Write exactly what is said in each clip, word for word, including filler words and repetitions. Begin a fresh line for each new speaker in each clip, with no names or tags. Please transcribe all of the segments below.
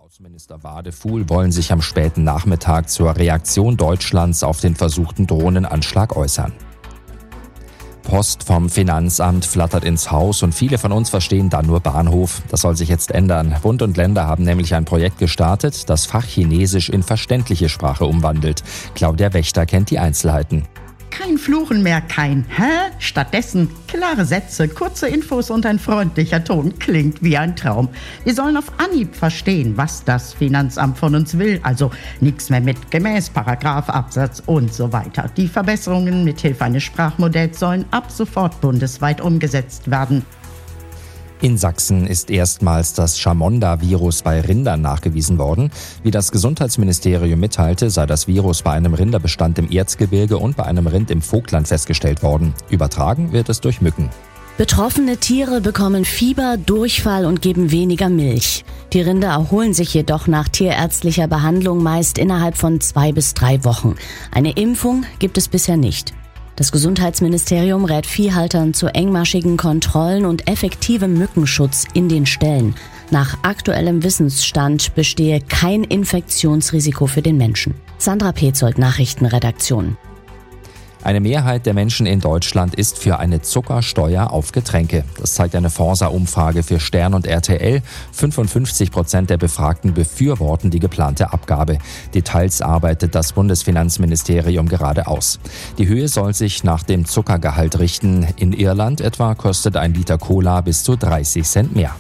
Außenminister Wadefuhl wollen sich am späten Nachmittag zur Reaktion Deutschlands auf den versuchten Drohnenanschlag äußern. Post vom Finanzamt flattert ins Haus und viele von uns verstehen dann nur Bahnhof. Das soll sich jetzt ändern. Bund und Länder haben nämlich ein Projekt gestartet, das Fachchinesisch in verständliche Sprache umwandelt. Claudia Wächter kennt die Einzelheiten.
Kein Fluchen mehr, kein Hä? Stattdessen klare Sätze, kurze Infos und ein freundlicher Ton. Klingt wie ein Traum. Wir sollen auf Anhieb verstehen, was das Finanzamt von uns will. Also nichts mehr mit gemäß, Paragraph, Absatz und so weiter. Die Verbesserungen mithilfe eines Sprachmodells sollen ab sofort bundesweit umgesetzt werden.
In Sachsen ist erstmals das Chamonda-Virus bei Rindern nachgewiesen worden. Wie das Gesundheitsministerium mitteilte, sei das Virus bei einem Rinderbestand im Erzgebirge und bei einem Rind im Vogtland festgestellt worden. Übertragen wird es durch Mücken.
Betroffene Tiere bekommen Fieber, Durchfall und geben weniger Milch. Die Rinder erholen sich jedoch nach tierärztlicher Behandlung meist innerhalb von zwei bis drei Wochen. Eine Impfung gibt es bisher nicht. Das Gesundheitsministerium rät Viehhaltern zu engmaschigen Kontrollen und effektivem Mückenschutz in den Ställen. Nach aktuellem Wissensstand bestehe kein Infektionsrisiko für den Menschen. Sandra Petzold, Nachrichtenredaktion.
Eine Mehrheit der Menschen in Deutschland ist für eine Zuckersteuer auf Getränke. Das zeigt eine Forsa-Umfrage für Stern und R T L. fünfundfünfzig Prozent der Befragten befürworten die geplante Abgabe. Details arbeitet das Bundesfinanzministerium gerade aus. Die Höhe soll sich nach dem Zuckergehalt richten. In Irland etwa kostet ein Liter Cola bis zu dreißig Cent mehr.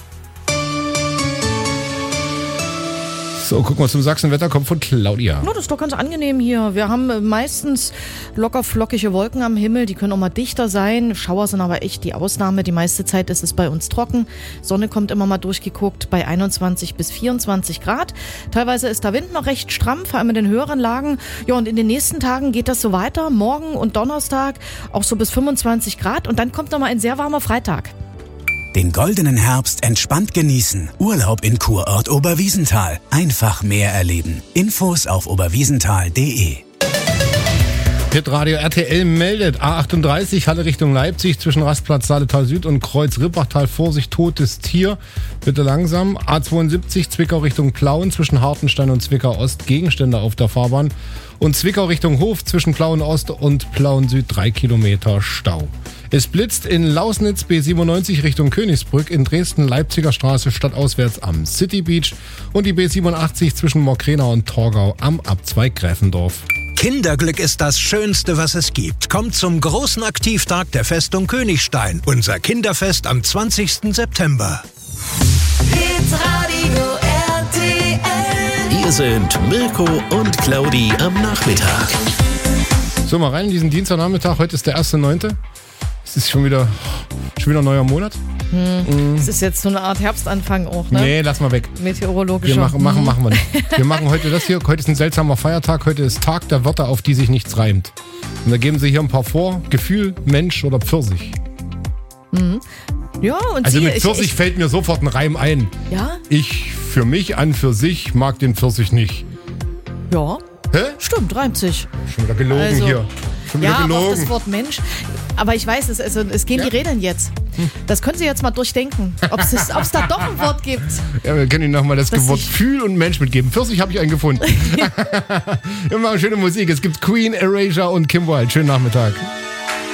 So, gucken wir zum Sachsenwetter, kommt von Claudia.
No, das ist doch ganz angenehm hier. Wir haben meistens locker flockige Wolken am Himmel, die können auch mal dichter sein. Schauer sind aber echt die Ausnahme. Die meiste Zeit ist es bei uns trocken. Sonne kommt immer mal durchgeguckt bei einundzwanzig bis vierundzwanzig Grad. Teilweise ist der Wind noch recht stramm, vor allem in den höheren Lagen. Ja, und in den nächsten Tagen geht das so weiter. Morgen und Donnerstag auch so bis fünfundzwanzig Grad. Und dann kommt noch mal ein sehr warmer Freitag.
Den goldenen Herbst entspannt genießen. Urlaub in Kurort Oberwiesenthal. Einfach mehr erleben. Infos auf oberwiesenthal punkt de.
Hitradio R T L meldet A achtunddreißig, Halle Richtung Leipzig, zwischen Rastplatz Saaletal Süd und Kreuz Rippachtal. Vorsicht, totes Tier. Bitte langsam. A zweiundsiebzig, Zwickau Richtung Plauen, zwischen Hartenstein und Zwickau Ost. Gegenstände auf der Fahrbahn. Und Zwickau Richtung Hof, zwischen Plauen Ost und Plauen Süd, drei Kilometer Stau. Es blitzt in Lausnitz, B siebenundneunzig Richtung Königsbrück, in Dresden Leipziger Straße stadtauswärts am City Beach und die B siebenundachtzig zwischen Morkrena und Torgau am Abzweig Gräfendorf.
Kinderglück ist das Schönste, was es gibt. Kommt zum großen Aktivtag der Festung Königstein. Unser Kinderfest am zwanzigsten September.
Hitradio R T L.
Hier sind Mirko und Claudi am Nachmittag.
So, mal rein in diesen Dienstagnachmittag. Heute ist der erste neunte Es ist schon wieder, schon wieder ein neuer Monat.
Hm. Mhm. Das ist jetzt so eine Art Herbstanfang auch, ne?
Nee, lass mal weg.
Meteorologischer.
Wir machen, machen, machen wir nicht. Wir machen heute das hier. Heute ist ein seltsamer Feiertag. Heute ist Tag der Wörter, auf die sich nichts reimt. Und da geben sie hier ein paar vor. Gefühl, Mensch oder Pfirsich.
Mhm. Ja, und
also
Sie,
mit Pfirsich
ich, ich,
fällt mir sofort ein Reim ein.
Ja?
Ich für mich an für sich mag den Pfirsich nicht.
Ja.
Hä?
Stimmt, reimt sich.
Schon wieder gelogen also, hier. Schon wieder
ja,
gelogen.
aber auch das Wort Mensch. Aber ich weiß, es, also, es gehen ja. die Regeln jetzt. Das können Sie jetzt mal durchdenken, ob es da doch ein Wort gibt.
Ja, wir können Ihnen nochmal das, das Wort Fühl und Mensch mitgeben. Pfirsich habe ich einen gefunden. Wir machen schöne Musik. Es gibt Queen, Erasure und Kim Wilde. Schönen Nachmittag.